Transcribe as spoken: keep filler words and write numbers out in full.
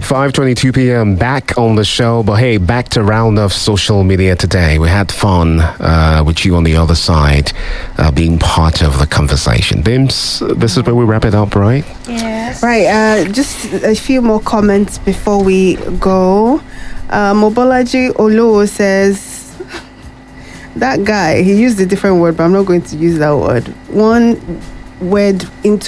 five twenty-two p.m. back on the show. But hey, back to round of social media today. We had fun uh, with you on the other side, uh, being part of the conversation. Bims, this is where we wrap it up, right? Yes. Right, uh, just a few more comments before we go. Uh, Mobolaji Olo says, that guy, he used a different word, but I'm not going to use that word. One word into